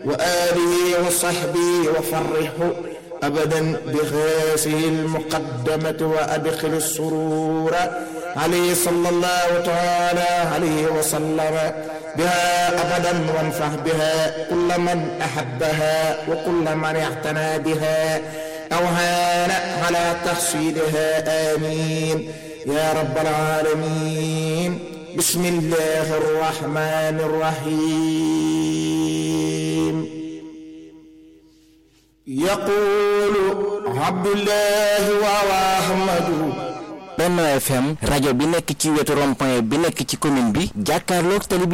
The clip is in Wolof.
وآله وصحبه وفرحه أبدا بهذه المقدمة وأدخل السرور عليه صلى الله تعالى عليه وسلم بها أبدا وانفع بها كل من أحبها وكل من اعتنى بها أو هان على تحصيلها آمين يا رب العالمين. بسم الله الرحمن الرحيم. يقول عبد الله وأحمد. Benno FM rajo bi nekk ci wetu rond-point bi nekk ci commune bi jàkkaarloog télé bi